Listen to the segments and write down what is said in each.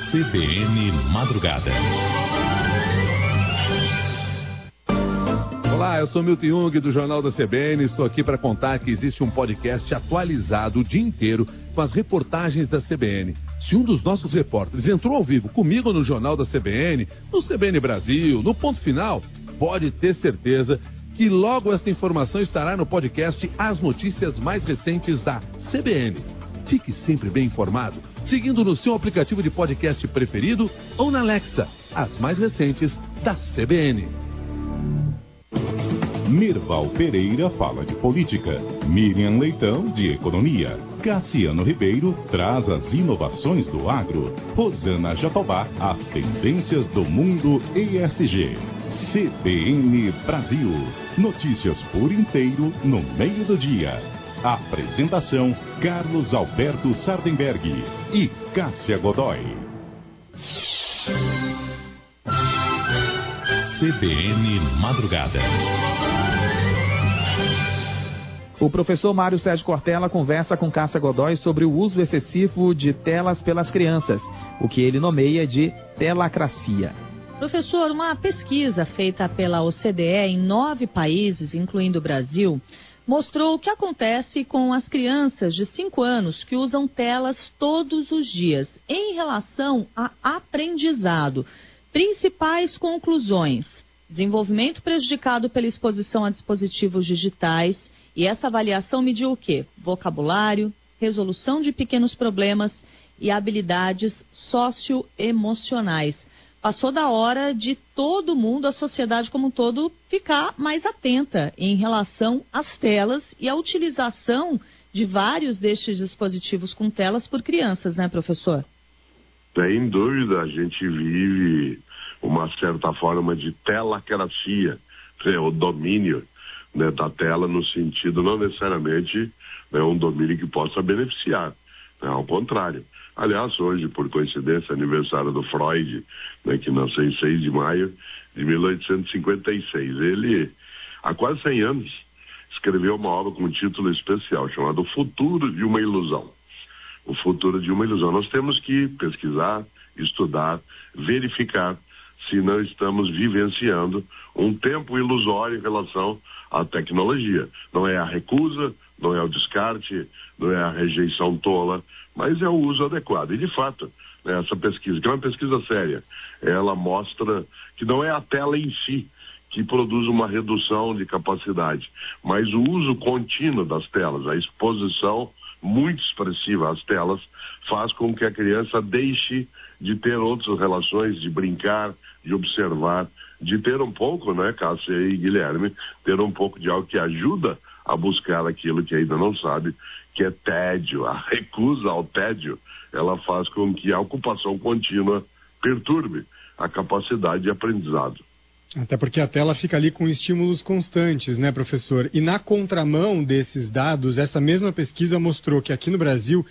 CBN Madrugada. Olá, eu sou Milton Jung do Jornal da CBN. Estou aqui para contar que existe um podcast atualizado o dia inteiro com as reportagens da CBN. Se um dos nossos repórteres entrou ao vivo comigo no Jornal da CBN, no CBN Brasil, no Ponto Final, pode ter certeza que logo essa informação estará no podcast As Notícias Mais Recentes da CBN. Fique sempre bem informado, seguindo no seu aplicativo de podcast preferido ou na Alexa, as mais recentes da CBN. Mirval Pereira fala de política, Miriam Leitão de economia, Cassiano Ribeiro traz as inovações do agro, Rosana Jatobá as tendências do mundo ESG. CBN Brasil, notícias por inteiro no meio do dia. Apresentação Carlos Alberto Sardenberg e Cássia Godoy. CBN Madrugada. O professor Mário Sérgio Cortella conversa com Cássia Godoy sobre o uso excessivo de telas pelas crianças, o que ele nomeia de telacracia. Professor, uma pesquisa feita pela OCDE em 9 países, incluindo o Brasil, mostrou o que acontece com as crianças de 5 anos que usam telas todos os dias em relação a aprendizado. Principais conclusões: desenvolvimento prejudicado pela exposição a dispositivos digitais. E essa avaliação mediu o quê? Vocabulário, resolução de pequenos problemas e habilidades socioemocionais. Passou da hora de todo mundo, a sociedade como um todo, ficar mais atenta em relação às telas e à utilização de vários destes dispositivos com telas por crianças, né, professor? Sem dúvida, a gente vive uma certa forma de telacracia, o domínio, né, da tela, no sentido não necessariamente, né, um domínio que possa beneficiar, né, ao contrário. Aliás, hoje, por coincidência, aniversário do Freud, né, que nasceu em 6 de maio de 1856. Ele, há quase 100 anos, escreveu uma obra com um título especial, chamado O Futuro de uma Ilusão. O futuro de uma ilusão. Nós temos que pesquisar, estudar, verificar se não estamos vivenciando um tempo ilusório em relação à tecnologia. Não é a recusa, não é o descarte, não é a rejeição tola, mas é o uso adequado. E, de fato, essa pesquisa, que é uma pesquisa séria, ela mostra que não é a tela em si que produz uma redução de capacidade, mas o uso contínuo das telas, a exposição muito expressiva às telas, faz com que a criança deixe de ter outras relações, de brincar, de observar, de ter um pouco, né, Cássia e Guilherme, ter um pouco de algo que ajuda a buscar aquilo que ainda não sabe, que é tédio. A recusa ao tédio, ela faz com que a ocupação contínua perturbe a capacidade de aprendizado. Até porque a tela fica ali com estímulos constantes, né, professor? E na contramão desses dados, essa mesma pesquisa mostrou que aqui no Brasil,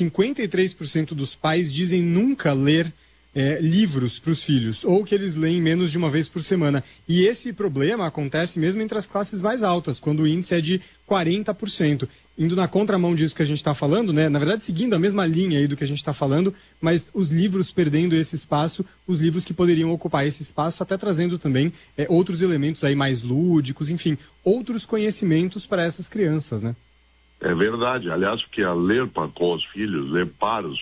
53% dos pais dizem nunca ler livros para os filhos, ou que eles leem menos de uma vez por semana. E esse problema acontece mesmo entre as classes mais altas, quando o índice é de 40%. Indo na contramão disso que a gente está falando, né? Na verdade, seguindo a mesma linha aí do que a gente está falando, mas os livros perdendo esse espaço, os livros que poderiam ocupar esse espaço, até trazendo também outros elementos aí mais lúdicos, enfim, outros conhecimentos para essas crianças, né? É verdade. Aliás, porque a ler com os filhos, ler para os